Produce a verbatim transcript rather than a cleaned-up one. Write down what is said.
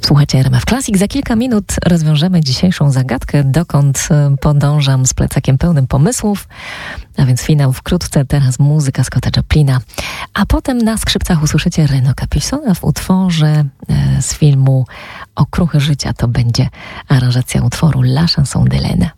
Słuchajcie R M F Classic. Za kilka minut rozwiążemy dzisiejszą zagadkę, dokąd podążam z plecakiem pełnym pomysłów. A więc finał wkrótce, teraz muzyka Scotta Joplina. A potem na skrzypcach usłyszycie Reno Capusona w utworze z filmu Okruchy życia. To będzie aranżacja utworu La Chanson d'Hélène.